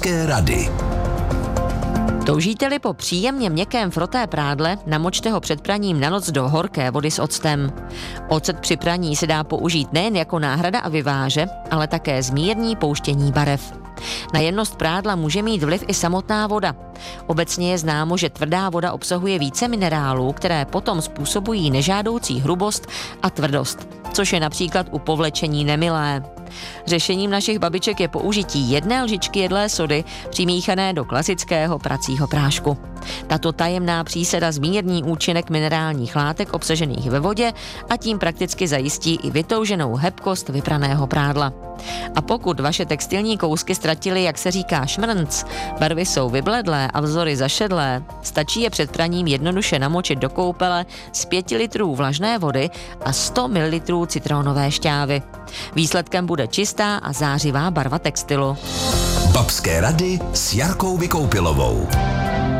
Babské rady. Toužíte-li po příjemně měkkém froté prádle, namočte ho před praním na noc do horké vody s octem. Ocet při praní se dá použít nejen jako náhrada a vyváže, ale také zmírní pouštění barev. Na jemnost prádla může mít vliv i samotná voda. Obecně je známo, že tvrdá voda obsahuje více minerálů, které potom způsobují nežádoucí hrubost a tvrdost, což je například u povlečení nemilé. Řešením našich babiček je použití 1 lžičky jedlé sody přimíchané do klasického pracího prášku. Tato tajemná přísada zmírní účinek minerálních látek obsažených ve vodě a tím prakticky zajistí i vytouženou hebkost vypraného prádla. A pokud vaše textilní kousky ztratily, jak se říká, šmrnc, barvy jsou vybledlé a vzory zašedlé, stačí je před praním jednoduše namočit do koupele z 5 litrů vlažné vody a 100 ml citronové šťávy. Výsledkem bude čistá a zářivá barva textilu. Babské rady s Jarkou Vykoupilovou.